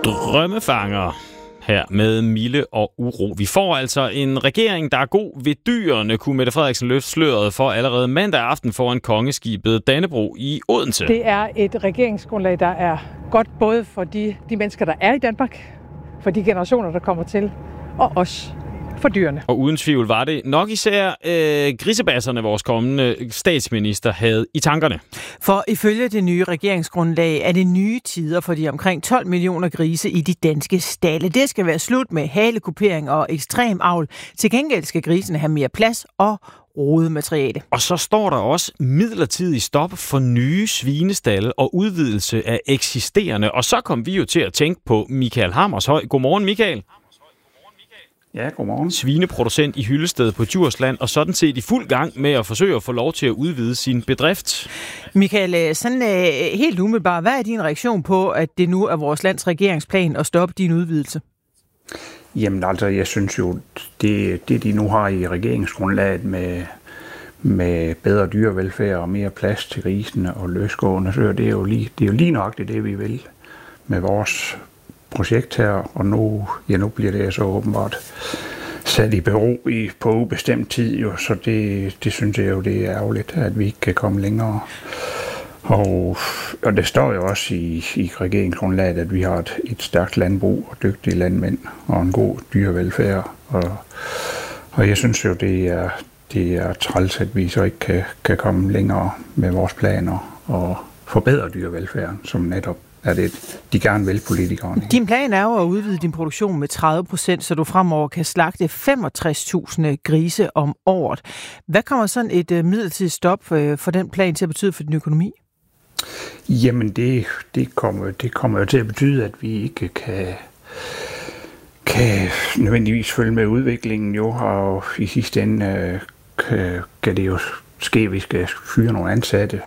Drømmefanger her med Mille og Uro. Vi får altså en regering, der er god ved dyrene, kunne Mette Frederiksen løfte sløret for allerede mandag aften foran kongeskibet Dannebrog i Odense. Det er et regeringsgrundlag, der er godt både for de mennesker, der er i Danmark, for de generationer, der kommer til, og også for dyrene. Og uden tvivl var det nok især grisebasserne, vores kommende statsminister havde i tankerne. For ifølge det nye regeringsgrundlag er det nye tider for de omkring 12 millioner grise i de danske stalde. Det skal være slut med halekupering og ekstrem avl. Til gengæld skal grisene have mere plads og rodemateriale. Og så står der også midlertidig stop for nye svinestalde og udvidelse af eksisterende. Og så kom vi jo til at tænke på Michael Hammershøi. Godmorgen, Michael. Ja, godmorgen. Svineproducent i Hyllested på Djursland, og sådan set i fuld gang med at forsøge at få lov til at udvide sin bedrift. Michael, sådan helt umiddelbart, hvad er din reaktion på, at det nu er vores lands regeringsplan at stoppe din udvidelse? Jamen altså, jeg synes jo, det de nu har i regeringsgrundlaget med bedre dyrevelfærd og mere plads til grisene og løsgående søer, det er jo lige nøjagtigt det, vi vil med vores projekt her, og nu bliver det så åbenbart sat i bero på ubestemt tid, jo, så det synes jeg jo, det er ærgerligt, at vi ikke kan komme længere. Og det står jo også i regeringsgrundlaget, at vi har et stærkt landbrug og dygtige landmænd og en god dyrevelfærd, og jeg synes jo, det er træls, at vi så ikke kan komme længere med vores planer og forbedre dyrevelfærden, som netop er det, de gerne vil, politikerne. Din plan er jo at udvide din produktion med 30%, så du fremover kan slagte 65.000 grise om året. Hvad kommer sådan et midlertidigt stop for den plan til at betyde for din økonomi? Jamen, det kommer jo til at betyde, at vi ikke kan nødvendigvis følge med udviklingen, jo, og i sidste ende kan det jo ske, at vi skal fyre nogle ansatte.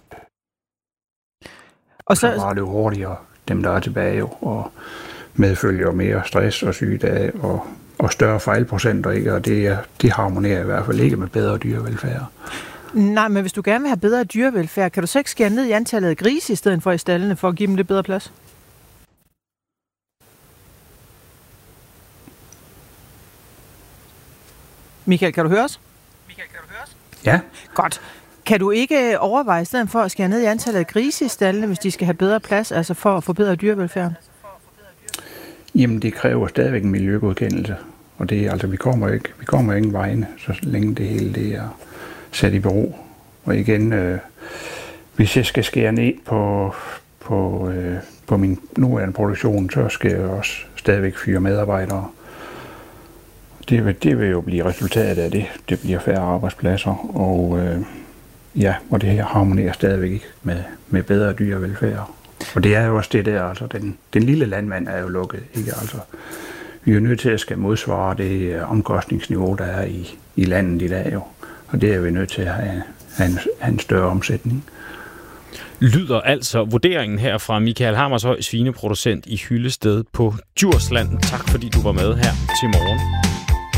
Og så var det jo hurtigere, dem der er tilbage, jo, og medfølger mere stress og sygedage og større fejlprocenter, ikke? Og det harmonerer i hvert fald ikke med bedre dyrevelfærd. Nej, men hvis du gerne vil have bedre dyrevelfærd, kan du så ikke skære ned i antallet af grise i stedet for i stallene, for at give dem lidt bedre plads? Michael, kan du høre os? Ja. Godt. Kan du ikke overveje i stedet for at skære ned i antallet af grise i stallene, hvis de skal have bedre plads, altså for at forbedre dyrevelfærden? Jamen, det kræver stadigvæk en miljøgodkendelse, og det er altså, vi kommer ingen vegne, så længe det hele det er sat i bero. Og igen, hvis jeg skal skære ned på min nuværende produktion, så skal jeg også stadigvæk fyre medarbejdere. Det vil jo blive resultatet af det. Det bliver færre arbejdspladser, og det her harmonerer stadigvæk ikke med bedre dyrevelfærd. Og det er jo også det der, altså den lille landmand er jo lukket, ikke? Altså, vi er jo nødt til at skal modsvare det omkostningsniveau, der er i landet i dag, jo. Og det er vi nødt til at have en større omsætning. Lyder altså vurderingen her fra Michael Hammershøi, svineproducent i Hyllested på Djursland. Tak fordi du var med her til morgen.